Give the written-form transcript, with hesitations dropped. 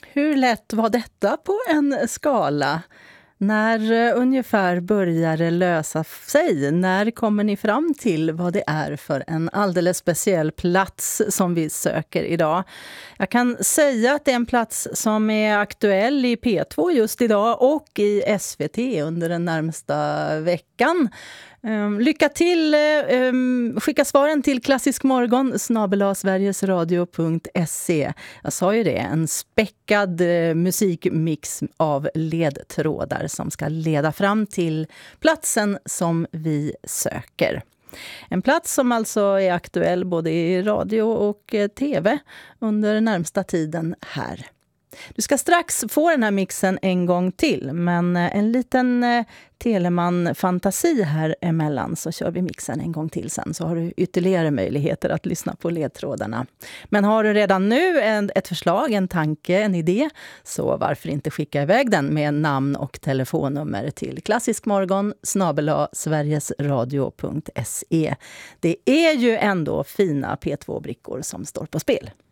Hur lätt var detta på en skala? När ungefär börjar det lösa sig? När kommer ni fram till vad det är för en alldeles speciell plats som vi söker idag? Jag kan säga att det är en plats som är aktuell i P2 just idag och i SVT under den närmsta veckan. Lycka till! Skicka svaren till klassiskmorgon@sverigesradio.se. Jag sa ju det, en späckad musikmix av ledtrådar som ska leda fram till platsen som vi söker. En plats som alltså är aktuell både i radio och tv under närmsta tiden här. Du ska strax få den här mixen en gång till, men en liten Telemann-fantasi här emellan, så kör vi mixen en gång till sen, så har du ytterligare möjligheter att lyssna på ledtrådarna. Men har du redan nu ett förslag, en tanke, en idé, så varför inte skicka iväg den med namn och telefonnummer till klassiskmorgon@sverigesradio.se. Det är ju ändå fina P2-brickor som står på spel.